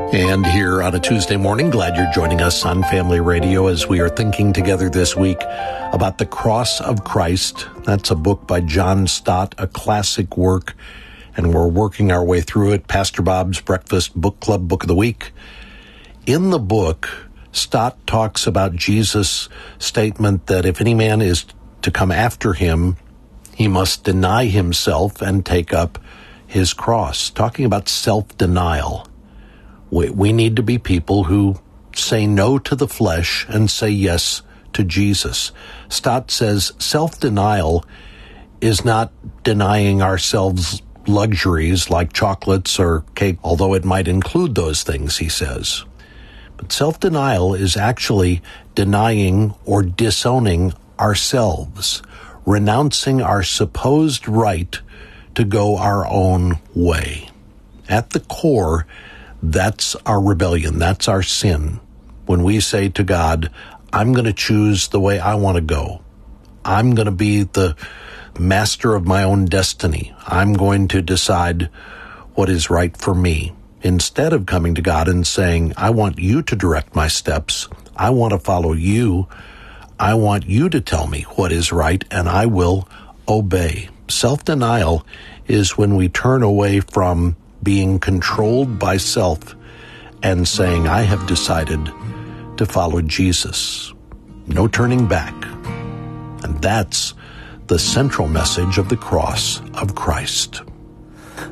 And here on a Tuesday morning, glad you're joining us on Family Radio as we are thinking together this week about the Cross of Christ. That's a book by John Stott, a classic work, and we're working our way through it. Pastor Bob's Breakfast Book Club Book of the Week. In the book, Stott talks about Jesus' statement that if any man is to come after him, he must deny himself and take up his cross, talking about self-denial. We need to be people who say no to the flesh and say yes to Jesus. Stott says self-denial is not denying ourselves luxuries like chocolates or cake, although it might include those things, he says. But self-denial is actually denying or disowning ourselves, renouncing our supposed right to go our own way. At the core, that's our rebellion. That's our sin. When we say to God, I'm going to choose the way I want to go. I'm going to be the master of my own destiny. I'm going to decide what is right for me. Instead of coming to God and saying, I want you to direct my steps. I want to follow you. I want you to tell me what is right, and I will obey. Self-denial is when we turn away from being controlled by self and saying, I have decided to follow Jesus. No turning back. And that's the central message of the cross of Christ.